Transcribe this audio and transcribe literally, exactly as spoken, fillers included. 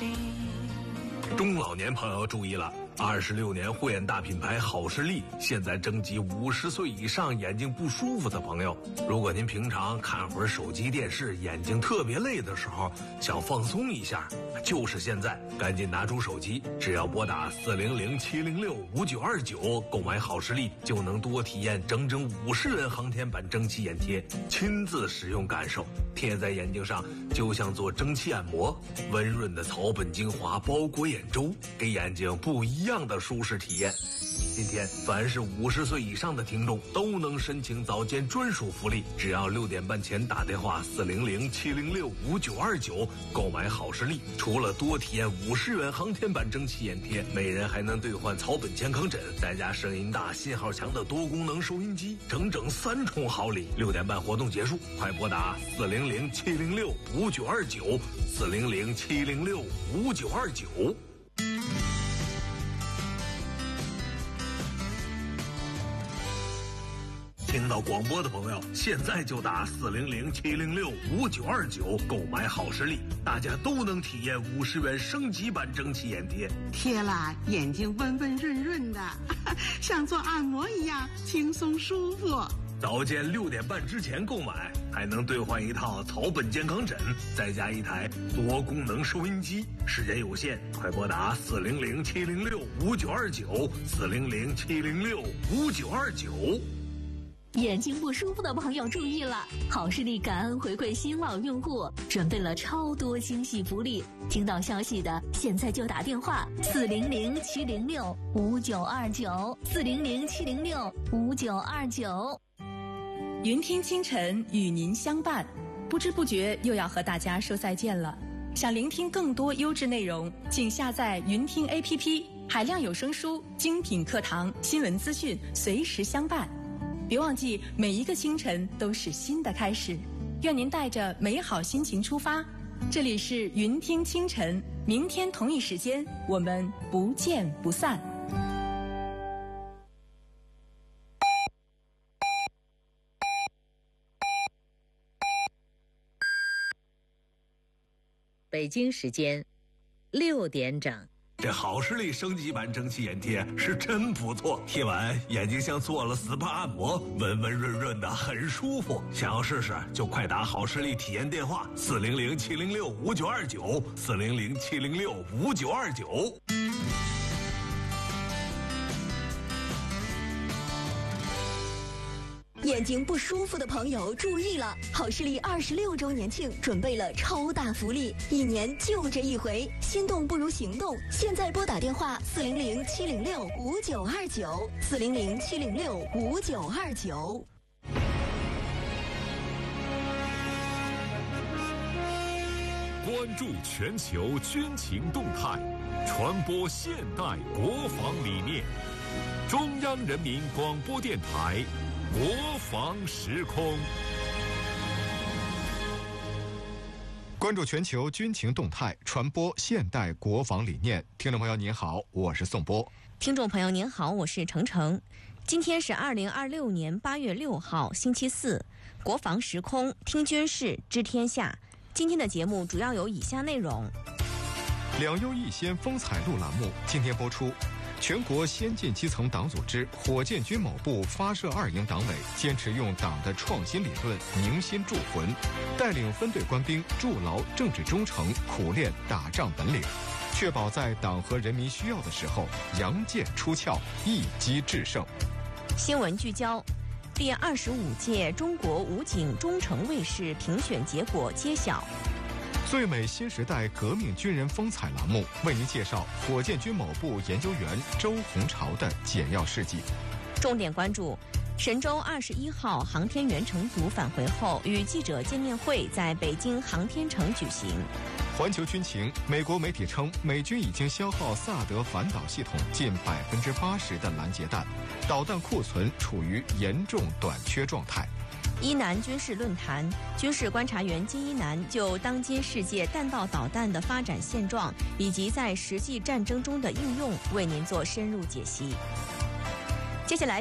心。 中老年朋友注意了，二十六年护眼大品牌好视力现在征集五十岁以上眼睛不舒服的朋友。如果您平常看会儿手机电视，眼睛特别累的时候，想放松一下，就是现在，赶紧拿出手机，只要拨打四零零七零六五九二九购买好视力，就能多体验整整五十元航天版蒸汽眼贴，亲自使用感受，贴在眼睛上就像做蒸汽按摩，温润的草本精华包裹眼周，给眼睛不一样的舒适体验。今天凡是五十岁以上的听众都能申请早间专属福利，只要六点半前打电话四零零七零六五九二九购买好视力，除了多体验五十元航天版蒸汽眼贴，每人还能兑换草本健康枕，再加声音大信号强的多功能收音机，整整三重好礼。六点半活动结束，快拨打四零零七零六五九二九四零零七零六五九二九。听到广播的朋友，现在就打四零零七零六五九二九购买好视力，大家都能体验五十元升级版蒸汽眼贴， 贴了眼睛温温润润的，像做按摩一样轻松舒服。 早间六点半之前购买，还能兑换一套草本健康枕，再加一台多功能收音机。时间有限，快拨打四零零七零六五九二九四零零七零六五九二九。 眼睛不舒服的朋友注意了，好视力感恩回馈新老用户，准备了超多惊喜福利。听到消息的现在就打电话四零零七零六五九二九四零零七零六五九二九。 云听清晨与您相伴，不知不觉又要和大家说再见了。想聆听更多优质内容，请下载云听 A P P， 海量有声书、精品课堂、新闻资讯随时相伴。别忘记，每一个清晨都是新的开始。愿您带着美好心情出发。这里是云听清晨，明天同一时间我们不见不散。 北京时间六点整。 这好视力升级版蒸汽眼贴是真不错，贴完眼睛像做了 S P A 按摩，温温润润的，很舒服。想要试试就快打好视力体验电话四零零七零六五九二九四零零七零六五九二九。 眼睛不舒服的朋友注意了，好视力二十六周年庆准备了超大福利，一年就这一回，心动不如行动。现在拨打电话四零零七零六五九二九四零零七零六五九二九。 关注全球军情动态，传播现代国防理念。中央人民广播电台国防时空， 关注全球军情动态，传播现代国防理念。听众朋友您好，我是宋波。 听众朋友您好，我是程程。今天是二零二六年八月六号，星期四。国防时空，听军事，知天下。今天的节目主要有以下内容： 两优一先风采录栏目今天播出。全国先进基层党组织火箭军某部发射二营党委坚持用党的创新理论凝心铸魂，带领分队官兵筑牢政治忠诚，苦练打仗本领，确保在党和人民需要的时候扬剑出鞘，一击制胜。 新闻聚焦：第二十五届中国武警忠诚卫士评选结果揭晓。 最美新时代革命军人风采栏目为您介绍火箭军某部研究员周鸿朝的简要事迹。 重点关注：神舟二十一号航天员乘组返回后，与记者见面会在北京航天城举行。 环球军情：美国媒体称，美军已经消耗萨德反导系统近百分之八十的拦截弹，导弹库存处于严重短缺状态。 伊南军事论坛，军事观察员金一南就当今世界弹道导弹的发展现状以及在实际战争中的应用，为您做深入解析。接下来